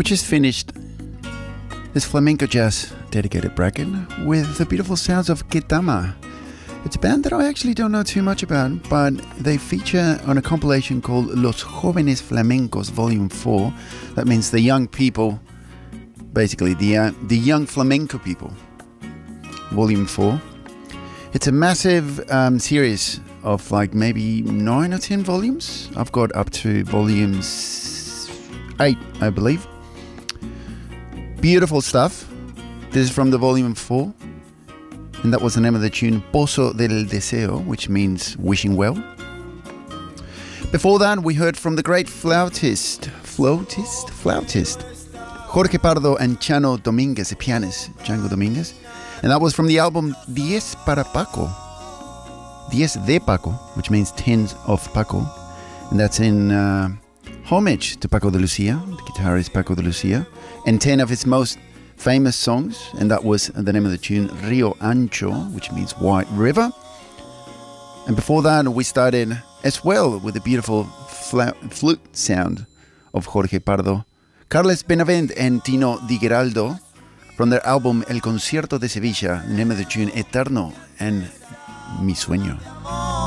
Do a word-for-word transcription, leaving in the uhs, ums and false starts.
We just finished this flamenco jazz dedicated bracket with the beautiful sounds of Ketama. It's a band that I actually don't know too much about, but they feature on a compilation called Los Jóvenes Flamencos Volume four. That means the young people, basically the, uh, the young flamenco people, Volume four. It's a massive um, series of like maybe nine or ten volumes. I've got up to volumes eight, I believe. Beautiful stuff. This is from the Volume four. And that was the name of the tune, Pozo del Deseo, which means wishing well. Before that, we heard from the great flautist, flautist, flautist, Jorge Pardo and Chano Dominguez, the pianist, Django Dominguez. And that was from the album Diez para Paco, Diez de Paco, which means tens of Paco. And that's in uh, homage to Paco de Lucia, the guitarist Paco de Lucia, and ten of his most famous songs, and that was the name of the tune, Rio Ancho, which means White River. And before that, we started as well with the beautiful flute sound of Jorge Pardo, Carles Benavent and Tino Di Geraldo from their album El Concierto de Sevilla, the name of the tune, Eterno and Mi Sueño.